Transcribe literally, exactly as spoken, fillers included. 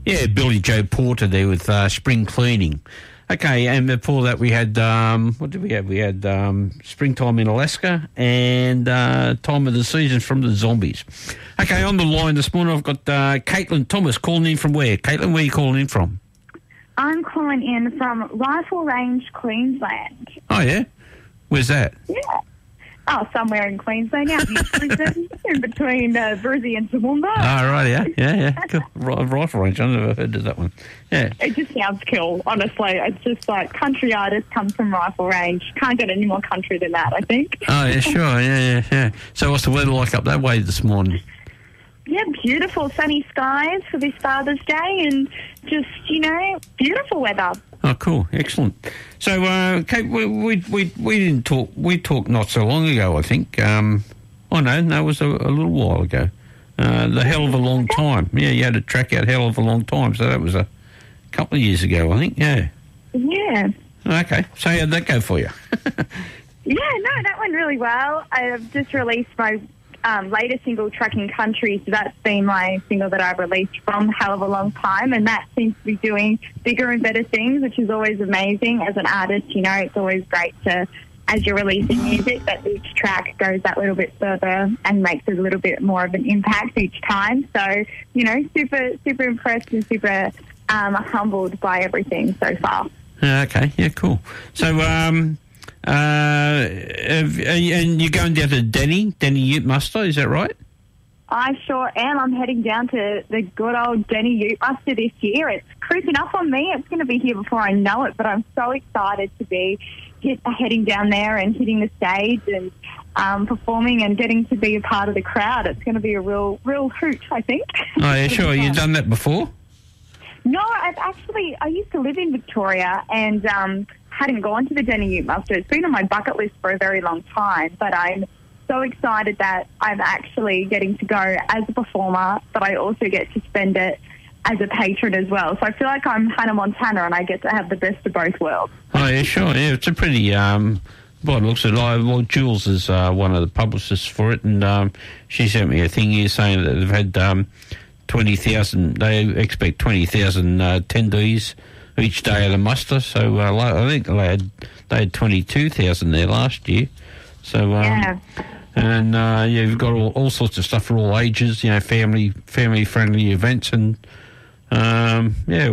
Yeah, Billy Joe Porter there with uh, Spring Cleaning. Okay, and before that we had, um, what did we have? We had um, Springtime in Alaska and uh, Time of the Season from the Zombies. Okay, on the line this morning I've got uh, Caitlin Thomas calling in from where? Caitlin, where are you calling in from? I'm calling in from Rifle Range, Queensland. Oh, yeah? Where's that? Yeah. Oh, somewhere in Queensland, out in Brisbane, in between uh, Brizzy and Toowoomba. Oh, right, yeah, yeah, yeah. Cool. Rifle Range, I've never heard of that one. Yeah. It just sounds cool, honestly. It's just like country artists come from Rifle Range. Can't get any more country than that, I think. Oh, yeah, sure, yeah, yeah, yeah. So what's the weather like up that way this morning? Yeah, beautiful sunny skies for this Father's Day and just, you know, beautiful weather. Oh, cool. Excellent. So, uh, Kate, we, we we we didn't talk. We talked not so long ago, I think. Um, oh, no, no, it was a, a little while ago. Uh, the hell of a long time. Yeah, you had to track out hell of a long time. So that was a couple of years ago, I think. Yeah. Yeah. Okay. So how'd that go for you? Yeah, no, that went really well. I've just released my um, latest single, Trucking Country, so that's been my single that I've released from hell of a long time, and that seems to be doing bigger and better things, which is always amazing. As an artist, you know, it's always great to, as you're releasing music, that each track goes that little bit further and makes a little bit more of an impact each time. So, you know, super, super impressed and super um, humbled by everything so far. Okay, yeah, cool. So, um... Uh, and you're going down to Denny, Denny Ute Muster, is that right? I sure am. I'm heading down to the good old Denny Ute Muster this year. It's creeping up on me. It's going to be here before I know it, but I'm so excited to be hit, heading down there and hitting the stage and um, performing and getting to be a part of the crowd. It's going to be a real, real hoot, I think. Oh, yeah, sure. You've done that before? No, I've actually, I used to live in Victoria and um, hadn't gone to the Denny Ute Muster. It's been on my bucket list for a very long time, but I'm so excited that I'm actually getting to go as a performer, but I also get to spend it as a patron as well. So I feel like I'm Hannah Montana and I get to have the best of both worlds. Oh, yeah, sure. Yeah, it's a pretty, um, well, it looks like, well, Jules is uh, one of the publicists for it, and um, she sent me a thing here saying that they've had um, twenty thousand, they expect twenty thousand uh, attendees each day of the muster. So uh, I think they had, they had twenty-two thousand there last year. So, um, yeah. And, uh, yeah, you've got all, all sorts of stuff for all ages, you know, family, family-friendly events and, um, yeah,